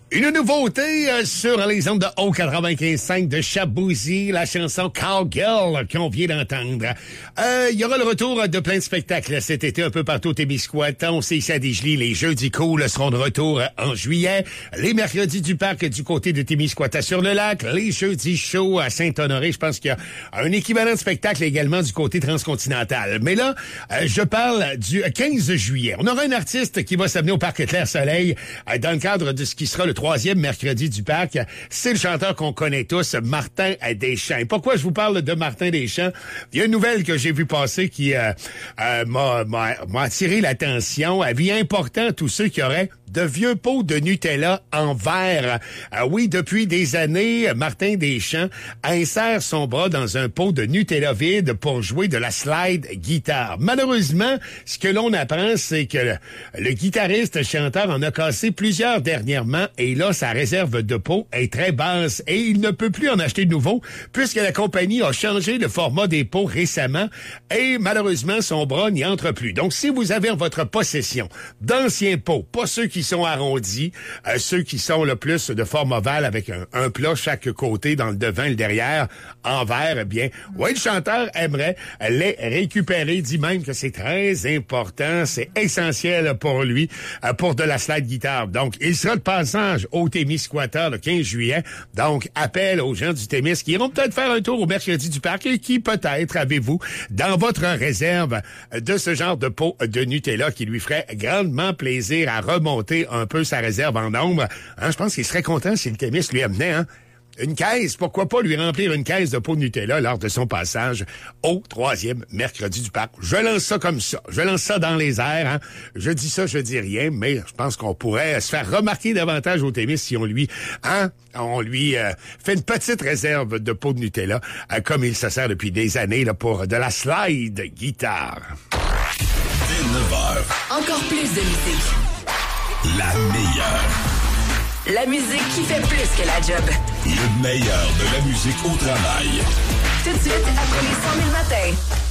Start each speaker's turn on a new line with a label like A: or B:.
A: Une nouveauté sur les ondes de O95.5 de Chabouzy, la chanson Cowgirl qu'on vient d'entendre. Il y aura le retour de plein de spectacles cet été un peu partout au Témiscouata. On sait ici à Desjolies, les Jeudis Cool seront de retour en juillet. Les Mercredis du Parc du côté de Témiscouata sur le lac. Les Jeudis Chauds à Saint-Honoré. Je pense qu'il y a un équivalent de spectacle également du côté transcontinental. Mais là, je parle du 15 juillet. On aura un artiste qui va s'amener au Parc Clair-Soleil dans le cadre de ce qui sera le 3e mercredi du parc. C'est le chanteur qu'on connaît tous, Martin Deschamps. Et pourquoi je vous parle de Martin Deschamps? Il y a une nouvelle que j'ai vue passer qui m'a attiré l'attention. Avis important à tous ceux qui auraient de vieux pots de Nutella en verre. Oui, depuis des années, Martin Deschamps insère son bras dans un pot de Nutella vide pour jouer de la slide guitare. Malheureusement, ce que l'on apprend, c'est que le guitariste chanteur en a cassé plusieurs dernièrement et là, sa réserve de pots est très basse et il ne peut plus en acheter de nouveaux puisque la compagnie a changé le format des pots récemment et malheureusement, son bras n'y entre plus. Donc, si vous avez en votre possession d'anciens pots, pas ceux qui sont arrondis, ceux qui sont le plus de forme ovale avec un plat chaque côté dans le devant et le derrière en verre, eh bien, oui, le chanteur aimerait les récupérer, dit même que c'est très important, c'est essentiel pour lui, pour de la slide guitare. Donc, il sera de passage au Témiscouata le 15 juillet. Donc, appel aux gens du Témis qui iront peut-être faire un tour au mercredi du parc et qui peut-être avez-vous dans votre réserve de ce genre de pot de Nutella qui lui ferait grandement plaisir à remonter un peu sa réserve en nombre. Hein, je pense qu'il serait content si le Témis lui amenait une caisse. Pourquoi pas lui remplir une caisse de pot de Nutella lors de son passage au 3e mercredi du parc. Je lance ça comme ça. Je lance ça dans les airs. Hein. Je dis ça, je dis rien, mais je pense qu'on pourrait se faire remarquer davantage au Témis si on lui fait une petite réserve de pot de Nutella, comme il se sert depuis des années là, pour de la slide guitare.
B: Dès 9h.
C: Encore plus de musique.
B: La meilleure.
C: La musique qui fait plus que la job.
B: Le meilleur de la musique au travail.
C: Tout de suite, après les 100 000 matins.